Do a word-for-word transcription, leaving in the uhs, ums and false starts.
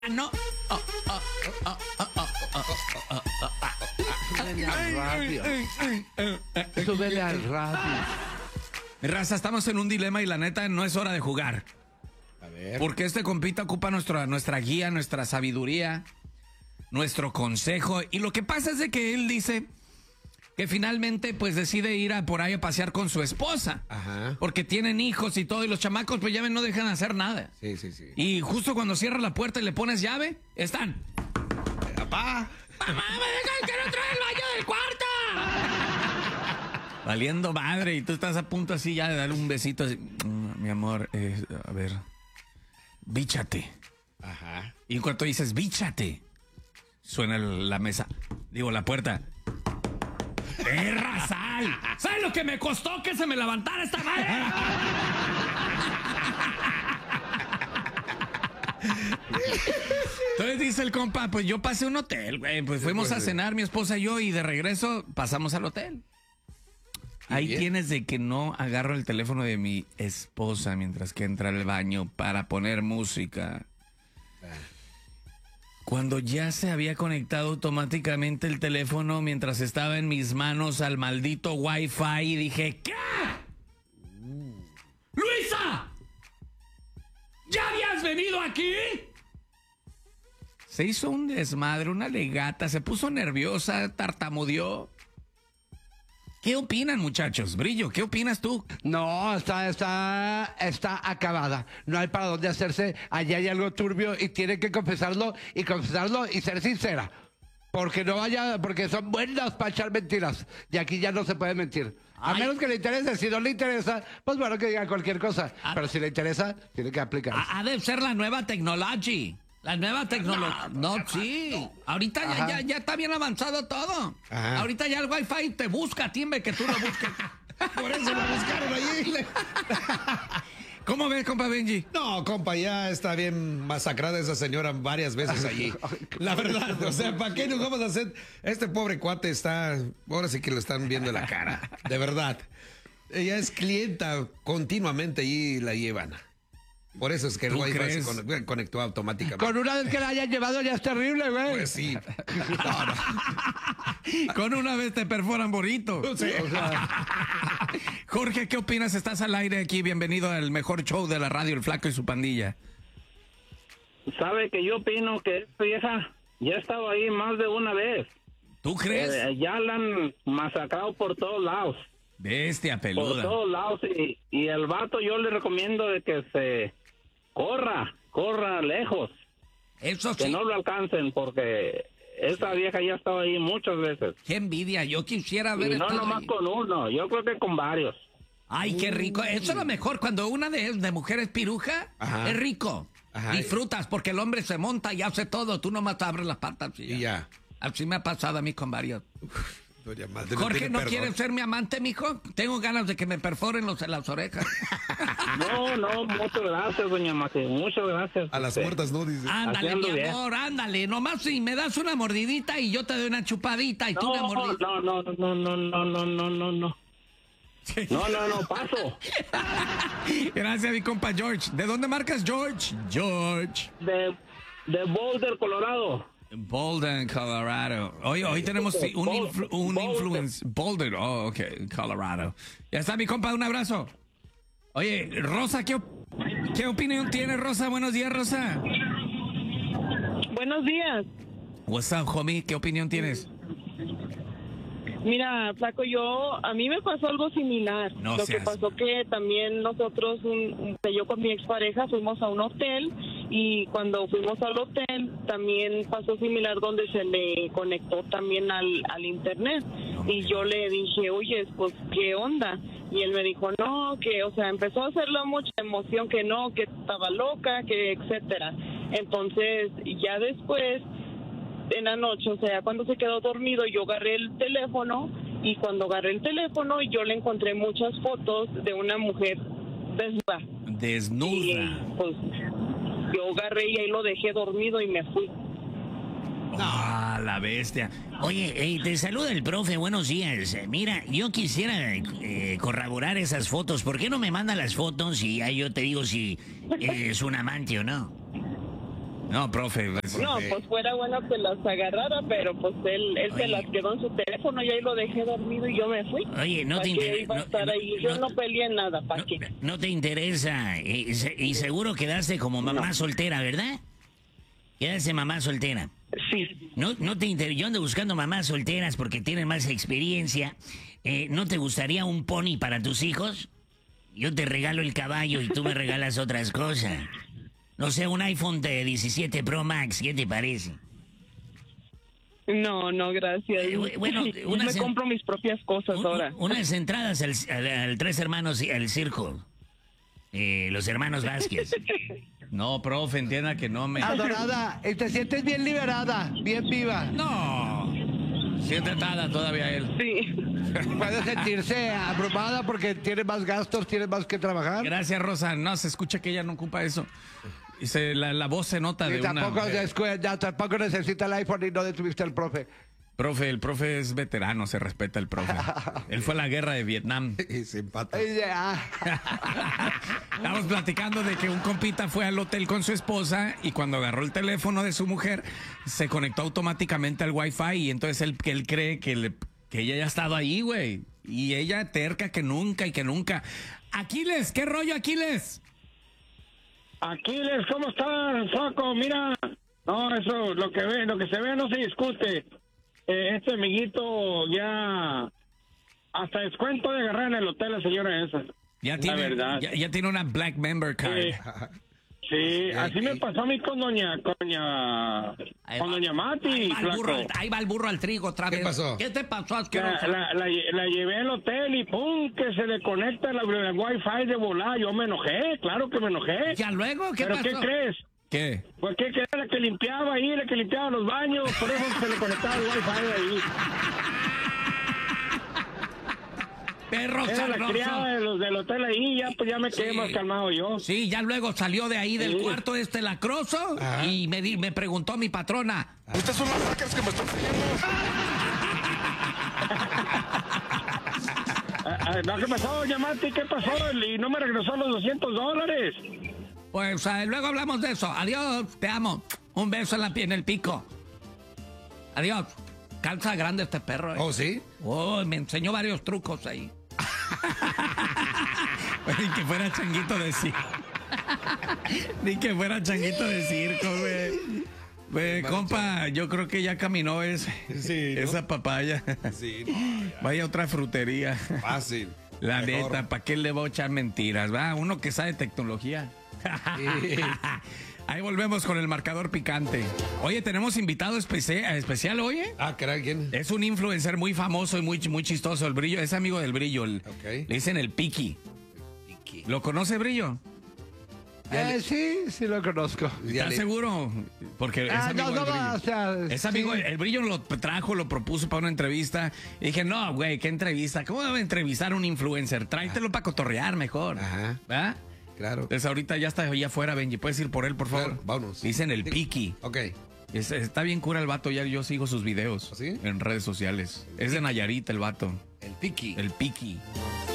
No. Oh, oh, oh, oh, oh, oh, oh, oh. Súbele al radio. Súbele al radio. Raza, estamos en un dilema y la neta no es hora de jugar. A ver. Porque este compita ocupa nuestra, nuestra guía, nuestra sabiduría, nuestro consejo. Y lo que pasa es de que él dice que finalmente pues decide ir a por ahí a pasear con su esposa. Ajá. Porque tienen hijos y todo, y los chamacos pues ya ven, no dejan hacer nada. Sí, sí, sí. Y justo cuando cierra la puerta y le pones llave, están. ¡Papá! ¡Mamá, me dejan que no trae el baño del cuarto! Valiendo madre, y tú estás a punto así ya de darle un besito así. Mm, mi amor, eh, a ver, bíchate. Ajá. Y en cuanto dices, bíchate, suena la mesa, digo, la puerta. ¡Perra sal! ¿Sabes lo que me costó que se me levantara esta madre? Entonces dice el compa, pues yo pasé a un hotel, güey. Pues fuimos pues, a cenar mi esposa y yo, y de regreso pasamos al hotel. Ahí bien? tienes de que no agarro el teléfono de mi esposa mientras que entra al baño para poner música. Cuando ya se había conectado automáticamente el teléfono mientras estaba en mis manos al maldito Wi-Fi y dije, ¿qué? ¡Luisa! ¿Ya habías venido aquí? Se hizo un desmadre, una legata, se puso nerviosa, tartamudeó. ¿Qué opinan, muchachos? Brillo, ¿qué opinas tú? No, está, está, está acabada. No hay para dónde hacerse. Allá hay algo turbio y tiene que confesarlo y confesarlo y ser sincera. Porque no vaya, porque son buenas para echar mentiras. Y aquí ya no se puede mentir. A Ay. menos que le interese. Si no le interesa, pues bueno, que diga cualquier cosa. Ah. Pero si le interesa, tiene que aplicar. Ha, ha de ser la nueva tecnología. La nueva tecnología. No, sí. Ahorita ya, Ajá. ya, ya está bien avanzado todo. Ajá. Ahorita ya el Wi-Fi te busca, timbre, que tú lo busques. Por eso lo buscaron allí. ¿Cómo ves, compa Benji? No, compa, ya está bien masacrada esa señora varias veces allí. La verdad, o sea, ¿para qué nos vamos a hacer? Este pobre cuate está, ahora sí que lo están viendo la cara, de verdad. Ella es clienta continuamente y la llevan. Por eso es que el ¿Tú Wi-Fi se crees? con- conectó automáticamente. Con una vez que la hayan llevado ya es terrible, güey. Pues sí. No, no. Con una vez te perforan bonito. Sí. O sea, Jorge, ¿qué opinas? Estás al aire aquí. Bienvenido al mejor show de la radio, El Flaco y su pandilla. Sabe que yo opino que esta vieja ya ha estado ahí más de una vez. ¿Tú crees? Eh, ya la han masacrado por todos lados. Bestia Por peluda. todos lados. Y, y el vato yo le recomiendo de que se corra, corra lejos. Eso Que sí. no lo alcancen porque esa vieja ya ha estado ahí muchas veces. Qué envidia. Yo quisiera ver Y no estado nomás ahí. con uno, yo creo que con varios. Ay, qué rico. Eso es lo mejor. Cuando una de, de mujeres piruja, Ajá. es rico. Ajá. Disfrutas porque el hombre se monta y hace todo. Tú nomás abres las patas y ya. Y ya. Así me ha pasado a mí con varios. Doña Madre, Jorge, pide ¿no perdón. quieres ser mi amante, mijo? Tengo ganas de que me perforen los, las orejas. No, no, muchas gracias, doña Mate, muchas gracias. A las Este, puertas no, dice. Ándale, Haciendo mi bien. amor, ándale. Nomás si me das una mordidita y yo te doy una chupadita y tú una No, mordidita. no, no, no, no, no, no, no, no, no. No, no, no, paso. Gracias, mi compa George. ¿De dónde marcas, George? George. De, de Boulder, Colorado. Boulder, Colorado. Hoy, hoy tenemos sí, un, influ- un Boulder. influence. Boulder, oh, ok, Colorado. Ya está, mi compa, un abrazo. Oye, Rosa, ¿qué, op- qué opinión tiene, Rosa? Buenos días, Rosa. Buenos días. What's up, homie? ¿Qué opinión tienes? Mira, Flaco, yo, a mí me pasó algo similar. No Lo seas- que pasó que también nosotros, un, un- yo con mi expareja fuimos a un hotel y cuando fuimos al hotel también pasó similar donde se le conectó también al, al internet. Y yo le dije, oye, pues, ¿qué onda? Y él me dijo, no, que, o sea, empezó a hacerle mucha emoción, que no, que estaba loca, que etcétera. Entonces, ya después, en la noche, o sea, cuando se quedó dormido, yo agarré el teléfono y cuando agarré el teléfono yo le encontré muchas fotos de una mujer desnuda. Y Desnuda. pues yo agarré y ahí lo dejé dormido y me fui. Ah, la bestia. Oye, eh, te saluda el profe, buenos días. Eh, Mira, yo quisiera eh, corroborar esas fotos. ¿Por qué no me manda las fotos y ahí yo te digo si eh, es un amante o no? No, profe. Pues, No, pues fuera bueno que las agarrara, pero pues él, él se Oye. las quedó en su teléfono y ahí lo dejé dormido y yo me fui. Oye, no ¿Para te qué interesa. iba a No, estar no- ahí? Yo no- no peleé nada, ¿para no- qué? no te interesa. Y, se- y seguro quedaste como mamá soltera, ¿verdad? Quedaste mamá soltera. Sí. No, no te inter... Yo ando buscando mamás solteras porque tienen más experiencia. Eh, ¿No te gustaría un pony para tus hijos? Yo te regalo el caballo y tú me regalas otras cosas. No sé, un iPhone de diecisiete Pro Max, ¿qué te parece? No, no, gracias. Eh, bu- bueno, Yo una me se- compro mis propias cosas Un- ahora. unas entradas al, al- al Tres Hermanos, al circo. Eh, los hermanos Vázquez. no, profe, entienda que no me... Adorada, y te sientes bien liberada, bien viva. No. Siente atada todavía él. Sí. Puede sentirse abrumada porque tiene más gastos, tiene más que trabajar. Gracias, Rosa. No, se escucha que ella no ocupa eso. Y se, la, la voz se nota Y de tampoco, una... descu- ya tampoco necesita el iPhone y no detuviste al profe. Profe, el profe es veterano, se respeta el profe. Él fue a la guerra de Vietnam. Y se empata. Ay, ya. Estamos platicando de que un compita fue al hotel con su esposa y cuando agarró el teléfono de su mujer se conectó automáticamente al Wi-Fi y entonces él, que él cree que, le- que ella ya ha estado ahí, güey. Y ella terca que nunca y que nunca. Aquiles, ¿qué rollo, Aquiles? Aquiles, ¿cómo estás, Soco? Mira, no, eso, lo que ve, lo que se ve no se discute. Eh, este amiguito ya hasta descuento de agarrar en el hotel la señora esa. Ya La tiene, verdad. ya, ya tiene una Black Member Card. Sí, sí, así me pasó a mí con doña, con doña, Ahí con va. doña Mati, Ahí va, el burro, flaco. al- ahí va el burro al trigo otra ¿Qué vez. pasó? ¿Qué te pasó, La, asqueroso? la, la, la llevé al hotel y pum, que se le conecta la, el wifi de volar. Yo me enojé, claro que me enojé. ¿Ya luego? ¿Qué ¿Pero pasó? qué crees? ¿Qué? Pues que era la que limpiaba ahí, la que limpiaba los baños, por eso se le conectaba el wifi de ahí. Perro Era la sabroso. criada de los del hotel ahí, ya pues ya me quedé Sí. más calmado yo. Sí, ya luego salió de ahí del Sí. cuarto de este lacroso Ajá. y me, di- me preguntó mi patrona. Estas son las hackers que me están Ah, ah, no, ¿qué pasó, doña Mati? ¿Qué pasó? Y no me regresó los doscientos dólares. Pues eh, luego hablamos de eso. Adiós, te amo. Un beso en, la, pie- en el pico. Adiós. Calza grande este perro. eh. ¿Oh, sí? Oh, me enseñó varios trucos ahí. Ni que fuera changuito de circo. Ni que fuera changuito de circo, güey. Güey, compa, yo creo que ya caminó ese, Sí, ¿no? esa papaya. Sí, no, ya. Vaya a otra frutería. Fácil. La Mejor. neta, ¿para qué le voy a echar mentiras? Va, uno que sabe tecnología. Ahí volvemos con el marcador picante. Oye, tenemos invitado especi- especial, oye. Ah, caray, ¿quién? Es un influencer muy famoso y muy, muy chistoso, el Brillo. Es amigo del Brillo. el- Ok. Le dicen el Piki. ¿Lo conoce, Brillo? Eh, sí, sí lo conozco. Ya ¿Estás le- seguro? Porque es Ah, amigo no, del no, Brillo. o sea, Es amigo, sí. el Brillo lo trajo, lo propuso para una entrevista. Y dije, no, güey, ¿qué entrevista? ¿Cómo debe entrevistar a un influencer? Tráetelo para cotorrear mejor. Ajá. ¿verdad? Claro. Entonces ahorita ya está allá afuera, Benji. ¿Puedes ir por él, por favor? Claro, vámonos. Dicen el Piki. Ok. Es- está bien cura el vato, ya yo sigo sus videos ¿Ah, sí? en redes sociales. Es de Nayarit el vato, El Piki. el Piki.